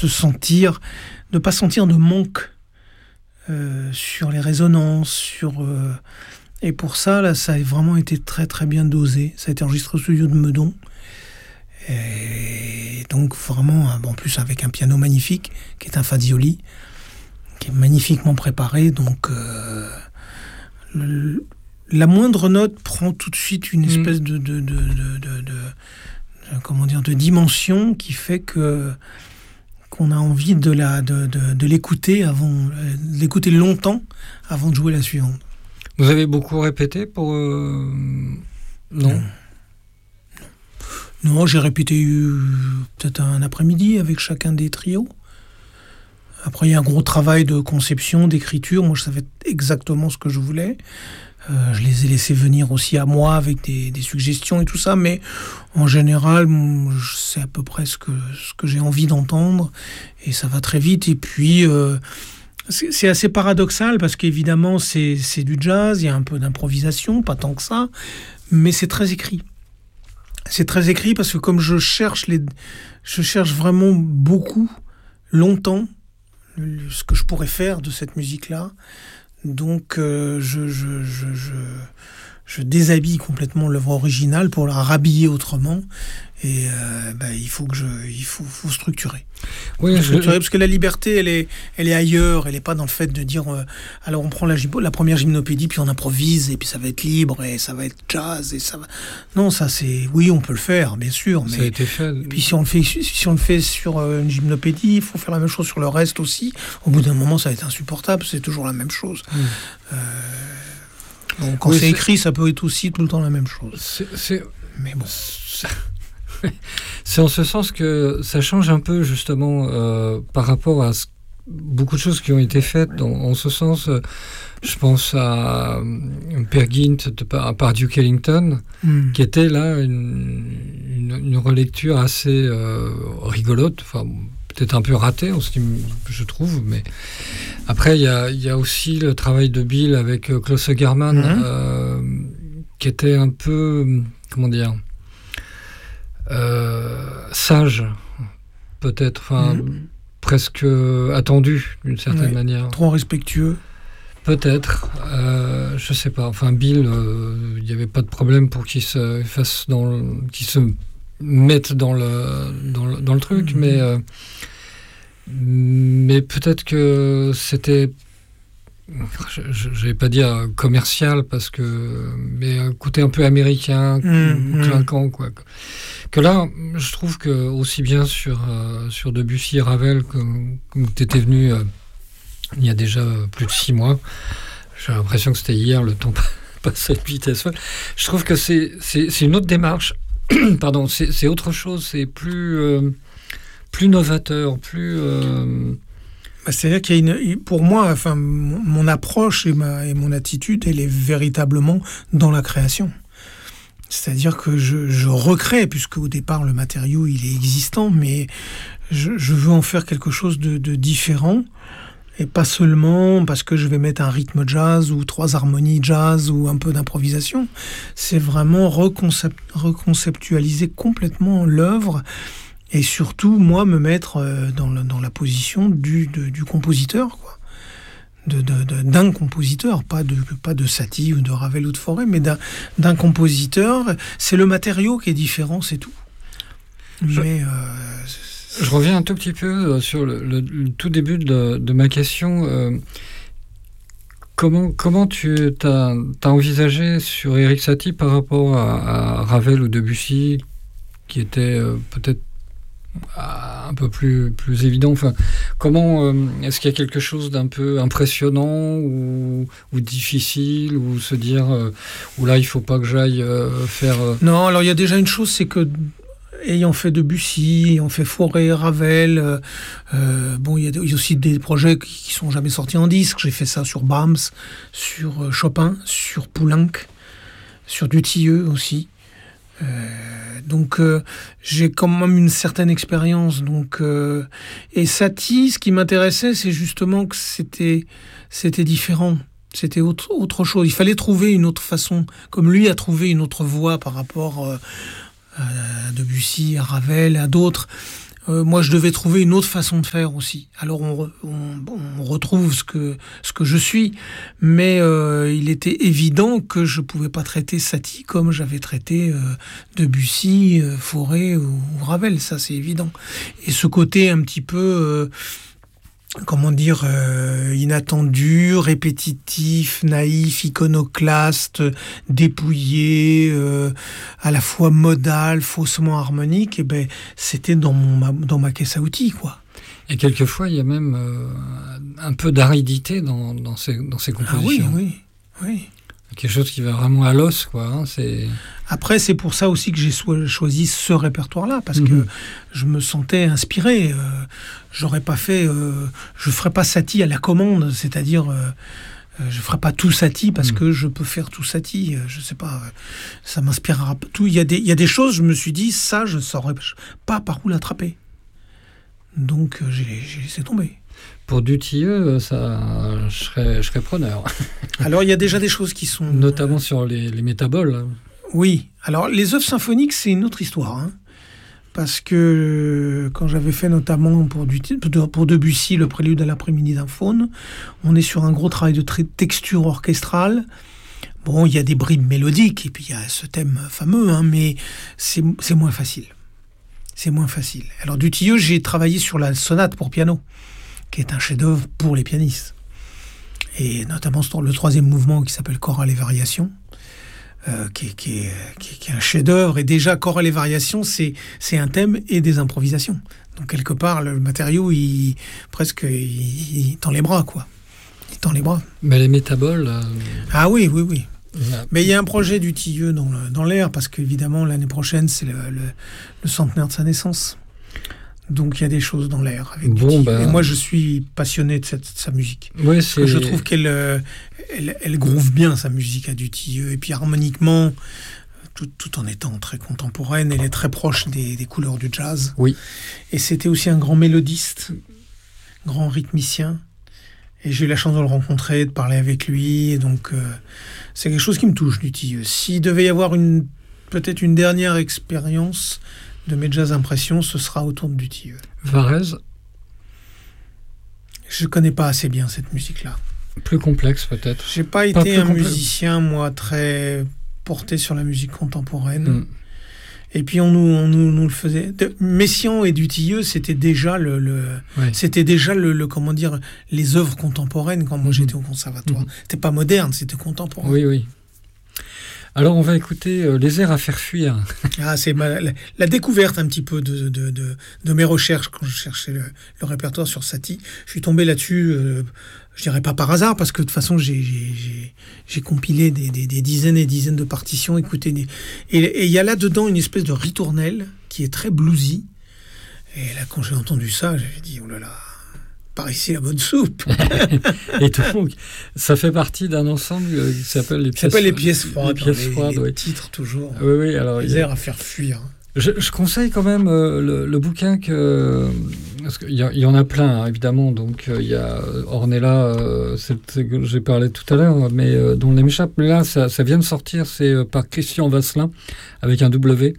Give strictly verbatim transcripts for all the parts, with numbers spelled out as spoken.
se sentir, ne pas sentir de manque euh, sur les résonances, sur euh, et pour ça là, ça a vraiment été très très bien dosé. Ça a été enregistré au studio de Meudon. Et donc vraiment, en plus avec un piano magnifique, qui est un Fazioli, qui est magnifiquement préparé. Donc euh, le, la moindre note prend tout de suite une espèce de, de, de, de, de, de, de comment dire, de dimension qui fait que qu'on a envie de la de, de, de l'écouter avant, de l'écouter longtemps avant de jouer la suivante. Vous avez beaucoup répété pour euh... non. non. Non, j'ai répété euh, peut-être un après-midi avec chacun des trios. Après, il y a un gros travail de conception, d'écriture. Moi, je savais exactement ce que je voulais. Euh, je les ai laissés venir aussi à moi avec des, des suggestions et tout ça. Mais en général, je sais à peu près ce que, ce que j'ai envie d'entendre. Et ça va très vite. Et puis, euh, c'est, c'est assez paradoxal parce qu'évidemment, c'est, c'est du jazz. Il y a un peu d'improvisation, pas tant que ça. Mais c'est très écrit. C'est très écrit parce que comme je cherche les, je cherche vraiment beaucoup, longtemps, le, ce que je pourrais faire de cette musique-là. Donc euh, je, je, je, je, je déshabille complètement l'œuvre originale pour la rhabiller autrement. Et euh, bah, il faut que je, il faut, faut structurer. Oui, faut je... structurer parce que la liberté, elle est, elle est ailleurs. Elle n'est pas dans le fait de dire, euh, alors on prend la, la première gymnopédie, puis on improvise, et puis ça va être libre, et ça va être jazz, et ça va. Non, ça c'est, oui, on peut le faire, bien sûr. Mais... Ça a été fait. Et puis si on le fait, si on le fait sur une gymnopédie, il faut faire la même chose sur le reste aussi. Au bout d'un moment, ça va être insupportable. C'est toujours la même chose. Mmh. Euh... Donc, quand oui, c'est, c'est écrit, ça peut être aussi tout le temps la même chose. C'est, c'est... Mais bon. C'est... c'est en ce sens que ça change un peu justement euh, par rapport à ce... beaucoup de choses qui ont été faites. Dans, en ce sens, euh, je pense à euh, Peer Gynt par, par Duke Ellington, mm. qui était là une, une, une relecture assez euh, rigolote, enfin peut-être un peu ratée, je trouve, mais après il y a, y a aussi le travail de Bill avec euh, Klaus Germann, mm. euh, qui était un peu, comment dire, euh, sage, peut-être, enfin mm. presque attendu d'une certaine ouais, manière. Trop respectueux. Peut-être, euh, je sais pas. Enfin, Bill, il euh, n'y avait pas de problème pour qu'il se fasse dans, le, qu'il se mette dans le dans le, dans le truc, mm-hmm. mais euh, mais peut-être que c'était, je ne vais pas dire commercial parce que, mais un côté un peu américain, mm-hmm. clinquant quoi. Que là, je trouve que aussi bien sur euh, sur Debussy et Ravel, comme tu étais venu euh, il y a déjà plus de six mois, j'ai l'impression que c'était hier, le temps passe à une vitesse folle. Je trouve que c'est c'est, c'est une autre démarche. Pardon, c'est, c'est autre chose, c'est plus euh, plus novateur, plus. Euh... Bah, c'est-à-dire qu'il y a une, pour moi, enfin, mon, mon approche et ma et mon attitude, elle est véritablement dans la création. C'est-à-dire que je, je recrée, puisque au départ, le matériau, il est existant, mais je, je veux en faire quelque chose de, de différent, et pas seulement parce que je vais mettre un rythme jazz ou trois harmonies jazz ou un peu d'improvisation. C'est vraiment reconcept, reconceptualiser complètement l'œuvre, et surtout, moi, me mettre dans, le, dans la position du, de, du compositeur, quoi. De, de, de, d'un compositeur, pas de, pas de Satie ou de Ravel ou de Fauré, mais d'un, d'un compositeur. C'est le matériau qui est différent, c'est tout. Je, mais, euh, je reviens un tout petit peu sur le, le, le tout début de, de ma question. Euh, comment, comment tu t'as, t'as envisagé sur Erik Satie par rapport à, à Ravel ou Debussy, qui était euh, peut-être un peu plus, plus évident. Enfin, comment euh, est-ce qu'il y a quelque chose d'un peu impressionnant ou, ou difficile, ou se dire euh, ou là il faut pas que j'aille euh, faire euh... Non, alors il y a déjà une chose, c'est que ayant fait Debussy, ayant fait Fauré, Ravel, euh, euh, bon, il y, y a aussi des projets qui, qui sont jamais sortis en disque. J'ai fait ça sur Brahms, sur euh, Chopin, sur Poulenc, sur Dutilleux aussi. Euh, donc euh, j'ai quand même une certaine expérience, donc euh, et Satie, ce qui m'intéressait, c'est justement que c'était c'était différent, c'était autre, autre chose. Il fallait trouver une autre façon, comme lui a trouvé une autre voie par rapport euh, à Debussy, à Ravel, à d'autres. Euh, moi, je devais trouver une autre façon de faire aussi. Alors, on, re, on, on retrouve ce que, ce que je suis, mais euh, il était évident que je ne pouvais pas traiter Satie comme j'avais traité euh, Debussy, euh, Fauré ou, ou Ravel, ça c'est évident. Et ce côté un petit peu... Euh, comment dire, euh, inattendu, répétitif, naïf, iconoclaste, dépouillé, euh, à la fois modal, faussement harmonique, et ben c'était dans mon ma, dans ma caisse à outils, quoi. Et quelquefois, il y a même euh, un peu d'aridité dans, dans, ces, dans ces compositions. Ah oui, oui, oui. Quelque chose qui va vraiment à l'os, quoi. Hein, c'est... Après, c'est pour ça aussi que j'ai so- choisi ce répertoire-là, parce mmh. que je me sentais inspiré. Euh, j'aurais pas fait, euh, je ferais pas Satie à la commande, c'est-à-dire, euh, je ferais pas tout Satie parce mmh. que je peux faire tout Satie. Je sais pas, ça m'inspirera tout. Il y a des, il y a des choses, je me suis dit, ça, je saurais pas par où l'attraper. Donc, j'ai, j'ai laissé tomber. Pour Dutilleux, ça, je serais, je serais preneur. Alors, il y a déjà des choses qui sont... Notamment sur les, les métaboles. Oui. Alors, les œuvres symphoniques, c'est une autre histoire. Hein, parce que quand j'avais fait notamment pour, du, pour Debussy, le prélude à l'après-midi d'un faune, on est sur un gros travail de texture orchestrale. Bon, il y a des bribes mélodiques, et puis il y a ce thème fameux, hein, mais c'est, c'est moins facile. C'est moins facile. Alors, Dutilleux, j'ai travaillé sur la sonate pour piano, qui est un chef-d'œuvre pour les pianistes. Et notamment le troisième mouvement qui s'appelle Chorale et Variations, euh, qui, est, qui, est, qui, est, qui est un chef-d'œuvre. Et déjà, Chorale et Variations, c'est, c'est un thème et des improvisations. Donc, quelque part, le matériau, il, presque, il, il tend les bras, quoi. Il tend les bras. Mais les métaboles... Euh... Ah oui, oui, oui. Yeah. Mais il y a un projet Dutilleux dans, le, dans l'air, parce qu'évidemment, l'année prochaine, c'est le, le, le centenaire de sa naissance. Donc il y a des choses dans l'air avec bon, bah... Et moi je suis passionné de, cette, de sa musique. Ouais, parce que je trouve qu'elle elle, elle groove bien sa musique à Dutilleux. Et puis harmoniquement, tout, tout en étant très contemporaine, elle est très proche des, des couleurs du jazz. Oui. Et c'était aussi un grand mélodiste, grand rythmicien. Et j'ai eu la chance de le rencontrer, de parler avec lui. Et donc euh, c'est quelque chose qui me touche, Dutilleux. S'il devait y avoir une, peut-être une dernière expérience de mes jazz impressions, ce sera autour de Dutilleux. Varèse ? Je ne connais pas assez bien cette musique-là. Plus complexe peut-être. Je n'ai pas, pas été un complexe. musicien, moi, très porté sur la musique contemporaine. Mm. Et puis on nous, on nous, nous le faisait. De, Messiaen et Dutilleux, c'était déjà le, le ouais. c'était déjà le, le comment dire les œuvres contemporaines quand moi mm. j'étais au conservatoire. Mm. C'était pas moderne, c'était contemporain. Oui, oui. Alors, on va écouter euh, les airs à faire fuir. Ah, c'est ma, la, la découverte un petit peu de, de, de, de mes recherches quand je cherchais le, le répertoire sur Satie. Je suis tombé là-dessus, euh, je dirais pas par hasard, parce que de toute façon, j'ai, j'ai, j'ai, j'ai compilé des, des, des dizaines et dizaines de partitions, écoutez, des, et il y a là-dedans une espèce de ritournelle qui est très bluesy. Et là, quand j'ai entendu ça, j'avais dit, oh là là, par ici la bonne soupe. Et donc, ça fait partie d'un ensemble qui s'appelle les pièces, s'appelle les pièces froides. Les pièces les, froides, les oui. titres toujours. Oui, oui. Alors les airs a... à faire fuir. Je, je conseille quand même euh, le, le bouquin que parce qu'il y, y, y en a plein hein, évidemment. Donc il euh, y a Ornella, euh, c'est, c'est, j'ai parlé tout à l'heure, mais euh, dont les m'échappe. Mais là, ça, ça vient de sortir. C'est euh, par Christian Vasselin avec un W.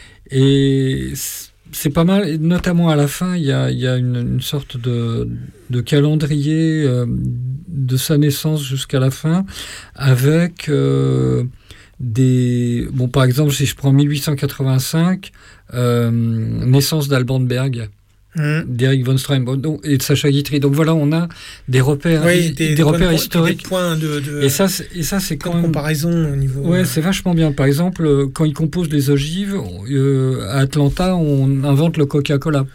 Et c'est pas mal, et notamment à la fin, il y a, y a une, une sorte de, de calendrier euh, de sa naissance jusqu'à la fin, avec euh, des... Bon, par exemple, si je prends mille huit cent quatre-vingt-cinq, euh, naissance d'Alban Berg, mmh. d'Eric von Stroheim et de Sacha Guitry. Donc voilà, on a des repères, oui, des, des, des repères des historiques. Des points de, de, et ça, c'est, et ça, c'est quand même... comparaison au niveau... Ouais, euh... c'est vachement bien. Par exemple, quand ils composent les ogives, euh, à Atlanta, on invente le Coca-Cola.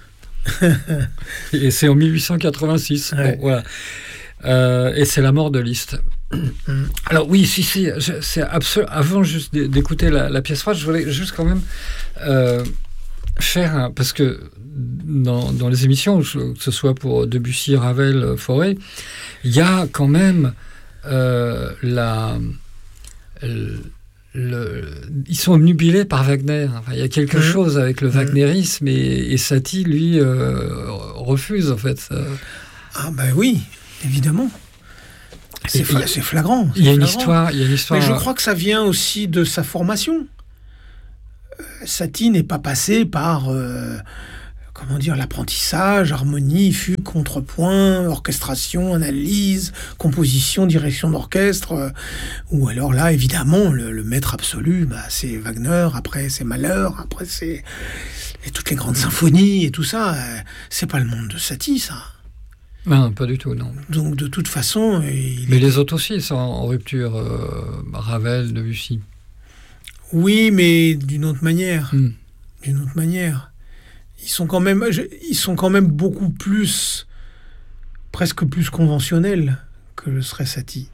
Et c'est en mille huit cent quatre-vingt-six. Ouais. Bon, voilà. Euh, et c'est la mort de Liszt. Alors oui, si, si, c'est absolument... Avant juste d'écouter la, la pièce phrase, je voulais juste quand même euh, faire un... Parce que dans, dans les émissions, que ce soit pour Debussy, Ravel, Fauré, il y a quand même euh, la... Le, le, ils sont obnubilés par Wagner. Enfin, il y a quelque mmh. chose avec le wagnérisme mmh. et, et Satie, lui, euh, refuse, en fait. Ah ben oui, évidemment. C'est, fla- c'est flagrant. Il y a une flagrant. histoire, il y a une histoire. Mais je crois que ça vient aussi de sa formation. Euh, Satie n'est pas passé par... Euh, comment dire, l'apprentissage, harmonie, fugue, contrepoint, orchestration, analyse, composition, direction d'orchestre. Euh, ou alors là, évidemment, le, le maître absolu, bah, c'est Wagner, après c'est Mahler, après c'est et toutes les grandes symphonies et tout ça. Euh, c'est pas le monde de Satie, ça. Non, pas du tout, non. Donc de toute façon... Il mais est... les autres aussi sont en rupture, euh, Ravel, Debussy. Oui, mais d'une autre manière. Mm. D'une autre manière. Ils sont quand même, ils sont quand même beaucoup plus, presque plus conventionnels que le serait Satie.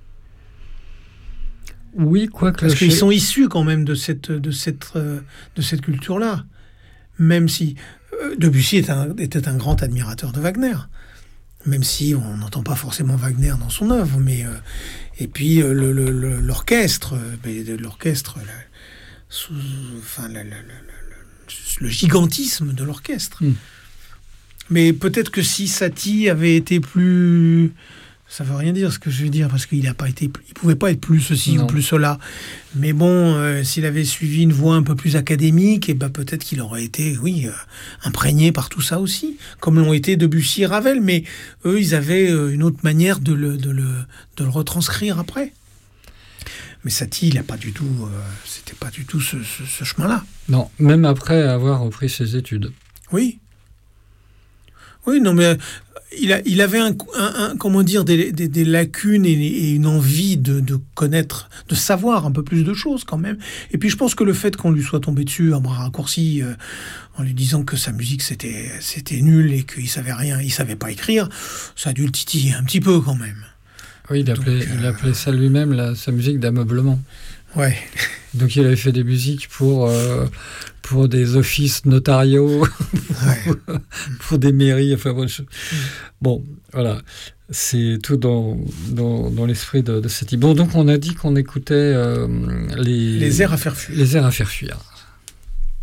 Oui, quoique... Parce qu'ils sont issus quand même de cette, de cette, de cette culture-là. Même si euh, Debussy était un, était un grand admirateur de Wagner. Même si on n'entend pas forcément Wagner dans son œuvre, mais euh, et puis euh, le, le, le, l'orchestre, euh, l'orchestre, la, sous, enfin la, la, la, la, le gigantisme de l'orchestre. Mm. Mais peut-être que si Satie avait été plus, ça veut rien dire ce que je veux dire parce qu'il a pas été, il pouvait pas être plus ceci non. ou plus cela. Mais bon, euh, s'il avait suivi une voie un peu plus académique, et ben peut-être qu'il aurait été, oui, euh, imprégné par tout ça aussi, comme l'ont été Debussy et Ravel. Mais eux, ils avaient euh, une autre manière de le, de le, de le retranscrire après. Mais Satie, il a pas du tout, euh, c'était pas du tout ce, ce, ce chemin-là. Non, même après avoir repris ses études. Oui. Oui, non, mais il, a, il avait un, un, un, comment dire, des, des, des lacunes et, et une envie de, de connaître, de savoir un peu plus de choses quand même. Et puis je pense que le fait qu'on lui soit tombé dessus à bras raccourcis, euh, en lui disant que sa musique c'était, c'était nul et qu'il savait rien, il savait pas écrire, ça a dû le titiller un petit peu quand même. Oui, il appelait, Donc, euh... il appelait ça lui-même la, sa musique d'ameublement. Ouais. Donc il avait fait des musiques pour, euh, pour des offices notariaux, ouais. pour, pour des mairies, enfin bon, je... bon voilà, c'est tout dans, dans, dans l'esprit de, de Satie. Bon, donc on a dit qu'on écoutait euh, les, les airs à faire fuir. Les airs à faire fuir.